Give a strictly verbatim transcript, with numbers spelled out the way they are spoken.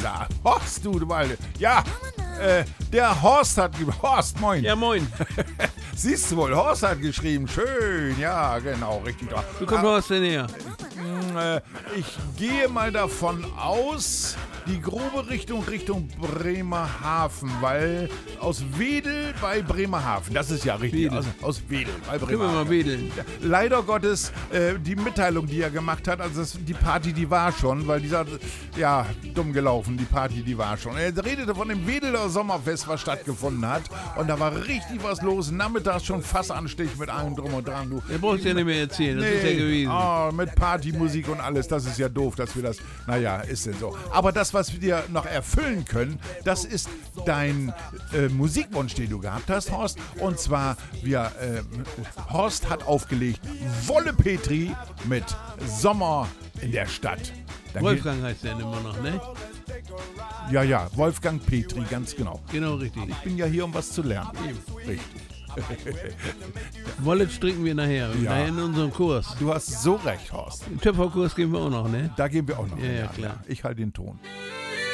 da. Horst, du, du Walde. Ja, äh, der Horst hat geschrieben. Horst, moin. Ja, moin. Siehst du wohl, Horst hat geschrieben. Schön, ja, genau, richtig. Du kommst Ah, aus der Nähe. äh, ich gehe mal davon aus, die grobe Richtung Richtung Bremerhaven, weil aus Wedel bei Bremerhaven, das ist ja richtig, Wedel. aus, aus Wedel bei Können wir Bremerhaven. mal wedeln. Ja, leider Gottes, äh, die Mitteilung, die er gemacht hat, also das, die Party, die war schon, weil dieser, ja, dumm gelaufen, die Party, die war schon. Er redete von dem Wedeler Sommerfest, was stattgefunden hat, und da war richtig was los, nachmittags schon Fassanstich mit allem drum und dran. Du. Der brauchst du ja nicht mehr erzählen, das ist ja gewesen. Oh, mit Partymusik und alles, das ist ja doof, dass wir das, naja, ist denn so. Aber das, was wir dir noch erfüllen können, das ist dein äh, Musikwunsch, den du gehabt hast, Horst. Und zwar, wir, äh, Horst hat aufgelegt Wolle Petri mit Sommer in der Stadt. Dann Wolfgang heißt der immer noch, ne? geht- Ja, ja, Wolfgang Petri, ganz genau. Genau, richtig. Ich bin ja hier, um was zu lernen. Richtig. Wolle stricken wir nachher, Ja. nachher in unserem Kurs. Du hast so recht, Horst. Im Töpferkurs gehen wir auch noch, ne? Da gehen wir auch noch Ja, hin, ja, klar. Ich halte den Ton.